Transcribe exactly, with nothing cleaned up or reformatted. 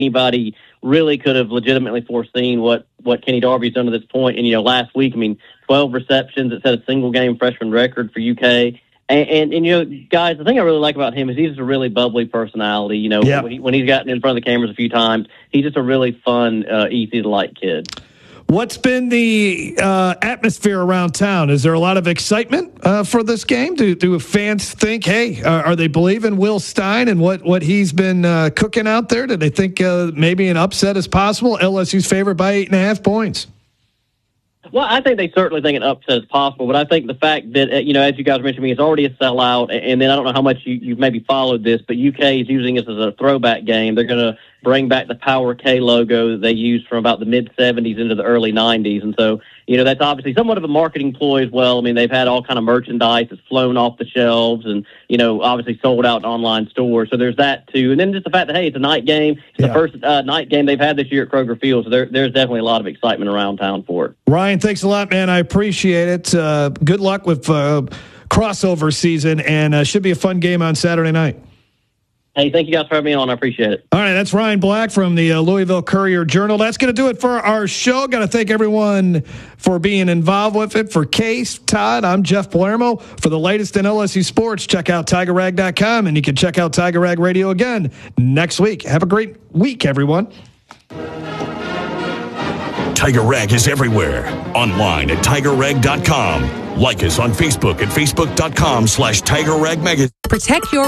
anybody really could have legitimately foreseen what, what Kenny Darby's done to this point. And, you know, last week, I mean, twelve receptions. It set a single-game freshman record for U K. And, and, and, you know, guys, the thing I really like about him is he's just a really bubbly personality. You know, yep. when, he, when he's gotten in front of the cameras a few times, he's just a really fun, uh, easy-to-like kid. What's been the uh, atmosphere around town? Is there a lot of excitement uh, for this game? Do, do fans think, hey, are, are they believing Will Stein and what, what he's been uh, cooking out there? Do they think uh, maybe an upset is possible? L S U's favored by eight and a half points. Well, I think they certainly think an upset is possible, but I think the fact that, uh, you know, as you guys mentioned, it's already a sellout, and then I don't know how much you, you've maybe followed this, but U K is using this as a throwback game. They're going to bring back the Power K logo that they used from about the mid-seventies into the early nineties, and so, you know, that's obviously somewhat of a marketing ploy as well. I mean, they've had all kind of merchandise that's flown off the shelves and, you know, obviously sold out in online stores, so there's that too. And then just the fact that, hey, it's a night game. It's yeah. the first uh, night game they've had this year at Kroger Field, so there, there's definitely a lot of excitement around town for it. Ryan, thanks a lot, man. I appreciate it. Uh, good luck with uh, crossover season, and uh, should be a fun game on Saturday night. Hey, thank you guys for having me on. I appreciate it. All right, that's Ryan Black from the uh, Louisville Courier-Journal. That's going to do it for our show. Got to thank everyone for being involved with it. For Case, Todd, I'm Jeff Palermo. For the latest in L S U sports, check out Tiger Rag dot com, and you can check out Tiger Rag Radio again next week. Have a great week, everyone. Tiger Rag is everywhere. Online at Tiger Rag dot com. Like us on Facebook at Facebook dot com slash Tiger Rag Magazine. Protect your